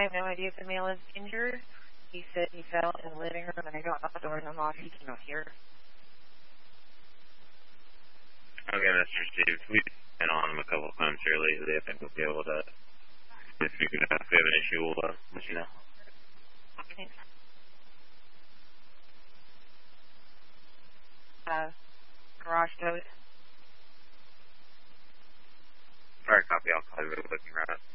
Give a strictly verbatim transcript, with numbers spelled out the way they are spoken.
have no idea if the male is injured. He said he fell in the living room, and I got the doors unlocked. He cannot hear. Okay, Mister Steve, we've been on him a couple of times here lately. I think we'll be able to, if we have an issue, we'll uh, let you know. Thanks. Uh, garage code. Alright, copy. I'll call you real quick and wrap up.